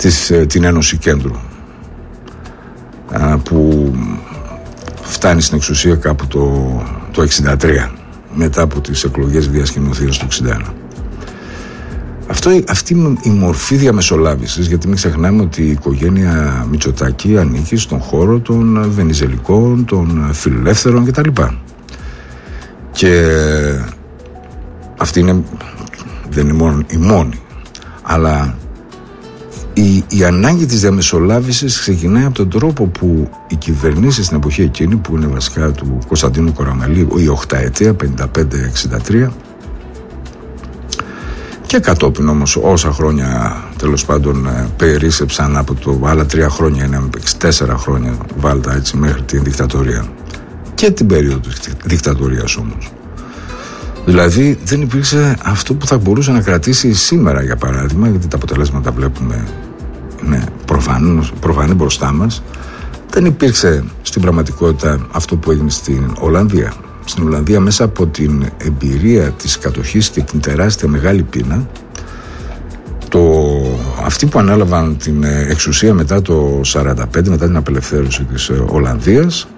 την Ένωση Κέντρου, που φτάνει στην εξουσία κάπου το 1963, μετά από τις εκλογές διασκηνωθείας του 1961. Αυτή η μορφή διαμεσολάβησης, γιατί μην ξεχνάμε ότι η οικογένεια Μητσοτάκη ανήκει στον χώρο των Βενιζελικών, των φιλελεύθερων κτλ. Και αυτή δεν είναι η μόνη, αλλά η ανάγκη της διαμεσολάβησης ξεκινάει από τον τρόπο που οι κυβερνήσεις στην εποχή εκείνη, που είναι βασικά του Κωνσταντίνου Κοραμαλή, η οχταετία 55-63, και κατόπιν όμως όσα χρόνια τέλος πάντων περίσσεψαν από το άλλα 3 χρόνια, είναι 4 χρόνια βάλτα έτσι μέχρι την δικτατορία, και την περίοδο της δικτατορίας όμως. Δηλαδή δεν υπήρξε αυτό που θα μπορούσε να κρατήσει σήμερα, για παράδειγμα, γιατί τα αποτελέσματα βλέπουμε είναι προφανή μπροστά μας. Δεν υπήρξε στην πραγματικότητα αυτό που έγινε στην Ολλανδία. Στην Ολλανδία, μέσα από την εμπειρία της κατοχής και την τεράστια μεγάλη πείνα, αυτοί που ανέλαβαν την εξουσία μετά το 1945, μετά την απελευθέρωση της Ολλανδίας,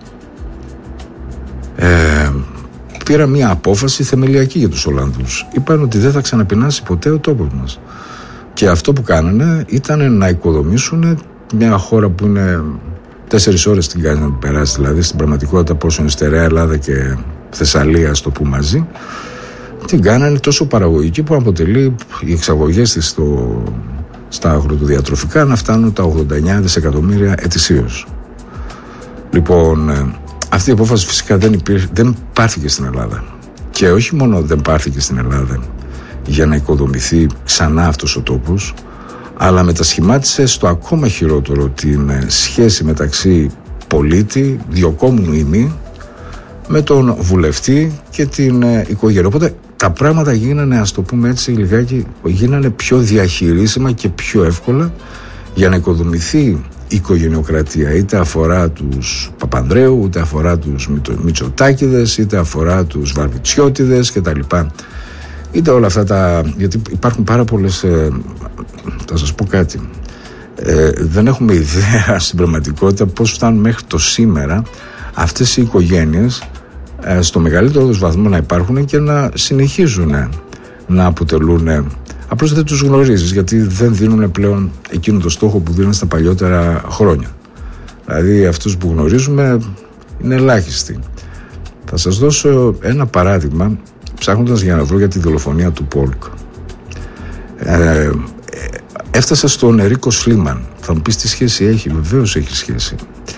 πήραν μια απόφαση θεμελιακή για τους Ολλανδούς. Είπαν ότι δεν θα ξαναπεινάσει ποτέ ο τόπος μας. Και αυτό που κάνανε ήταν να οικοδομήσουν μια χώρα που είναι 4 ώρες την κάνει να την περάσει, δηλαδή στην πραγματικότητα πόσο είναι στερεά Ελλάδα και Θεσσαλία, στο που μαζί, την κάνανε τόσο παραγωγική που αποτελεί οι εξαγωγές της στα αγροτοδιατροφικά να φτάνουν τα 89 δισεκατομμύρια ετησίως. Λοιπόν, αυτή η απόφαση φυσικά δεν πάρθηκε στην Ελλάδα. Και όχι μόνο δεν πάρθηκε στην Ελλάδα για να οικοδομηθεί ξανά αυτός ο τόπος, αλλά μετασχημάτισε στο ακόμα χειρότερο την σχέση μεταξύ πολίτη, διοκόμουνου ή μη, με τον βουλευτή και την οικογένεια. Οπότε τα πράγματα γίνανε, ας το πούμε έτσι λιγάκι, γίνανε πιο διαχειρίσιμα και πιο εύκολα για να οικοδομηθεί η οικογενειοκρατία, είτε αφορά τους Παπανδρέου, είτε αφορά τους Μητσοτάκηδες, είτε αφορά τους Βαρβιτσιώτηδες κτλ. Είτε όλα αυτά γιατί υπάρχουν πάρα πολλές, θα σας πω κάτι, δεν έχουμε ιδέα στην πραγματικότητα πώς φτάνουν μέχρι το σήμερα αυτές οι οικογένειες στο μεγαλύτερο τους βαθμό να υπάρχουν και να συνεχίζουν να αποτελούν. Απλώς δεν τους γνωρίζεις, γιατί δεν δίνουν πλέον εκείνο το στόχο που δίνουν στα παλιότερα χρόνια. Δηλαδή αυτούς που γνωρίζουμε είναι ελάχιστοι. Θα σας δώσω ένα παράδειγμα, ψάχνοντας για να βρω για τη δολοφονία του Πολκ. Έφτασα στον Ερίκο Σλίμαν. Θα μου πεις τι σχέση έχει? Βεβαίως έχει σχέση.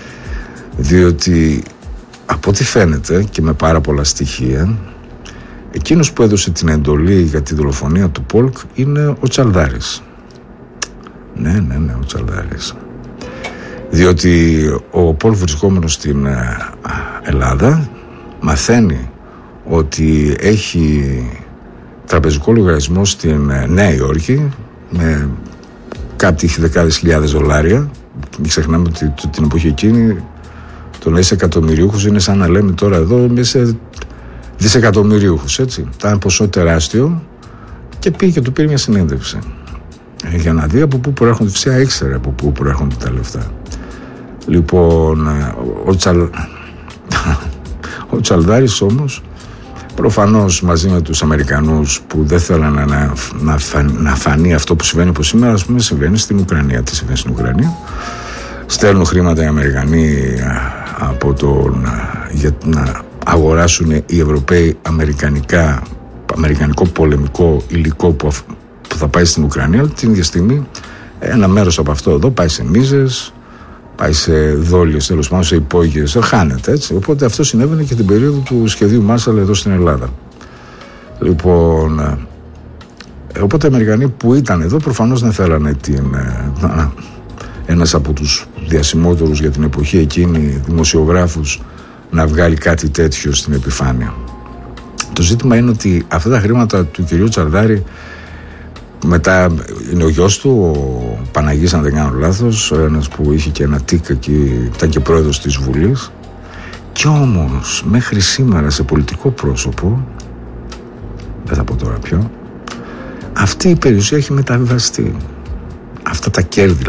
Διότι από ό,τι φαίνεται και με πάρα πολλά στοιχεία, εκείνος που έδωσε την εντολή για τη δολοφονία του Πολκ είναι ο Τσαλδάρης. Ναι, ο Τσαλδάρης. Διότι ο Πολκ, βρισκόμενος στην Ελλάδα, μαθαίνει ότι έχει τραπεζικό λογαριασμό στην Νέα Υόρκη με κάτι δεκάδες χιλιάδες $. Μην ξεχνάμε ότι την εποχή εκείνη το να είσαι εκατομμυριούχος είναι σαν να λέμε τώρα εδώ είσαι δισεκατομμυριούχος, έτσι. Ήταν ποσό τεράστιο και πήγε και του πήρε μια συνέντευξη για να δει από πού προέρχονται. Φυσικά ήξερε από πού προέρχονται τα λεφτά. Λοιπόν, ο Τσαλδάρης όμως, προφανώς μαζί με τους Αμερικανούς που δεν θέλανε να φανεί αυτό που συμβαίνει από σήμερα, ας πούμε, συμβαίνει στην Ουκρανία. Τι συμβαίνει στην Ουκρανία? Στέλνουν χρήματα οι Αμερικανοί για να αγοράσουν οι Ευρωπαίοι αμερικανικό πολεμικό υλικό που θα πάει στην Ουκρανία. Την ίδια στιγμή ένα μέρος από αυτό εδώ πάει σε μίζες, πάει σε δόλιες, τέλος πάντων σε υπόγειες, χάνεται, έτσι. Οπότε αυτό συνέβαινε και την περίοδο του σχεδίου Μάρσαλ εδώ στην Ελλάδα. Λοιπόν, οπότε οι Αμερικανοί που ήταν εδώ προφανώς δεν θέλανε ένας από τους διασημότερους για την εποχή εκείνη δημοσιογράφους να βγάλει κάτι τέτοιο στην επιφάνεια. Το ζήτημα είναι ότι αυτά τα χρήματα του κυρίου Τσαλδάρη, μετά είναι ο γιος του, ο Παναγής, αν δεν κάνω λάθος, ένας που είχε και ένα τίκα και ήταν και πρόεδρος της Βουλής, και όμως μέχρι σήμερα σε πολιτικό πρόσωπο, δεν θα πω τώρα ποιο, αυτή η περιουσία έχει μεταβιβαστεί. Αυτά τα κέρδη